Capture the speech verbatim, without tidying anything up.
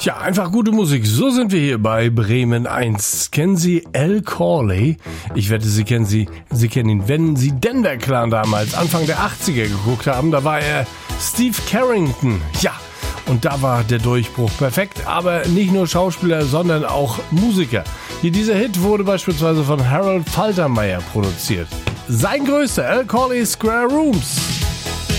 Ja, einfach gute Musik. So sind wir hier bei Bremen eins. Kennen Sie Al Corley? Ich wette, Sie kennen sie. Sie kennen ihn, wenn Sie Denver Clan damals Anfang der achtziger geguckt haben. Da war er Steve Carrington. Ja, und da war der Durchbruch perfekt. Aber nicht nur Schauspieler, sondern auch Musiker. Hier dieser Hit wurde beispielsweise von Harold Faltermeyer produziert. Sein größter, Al Corley Square Rooms.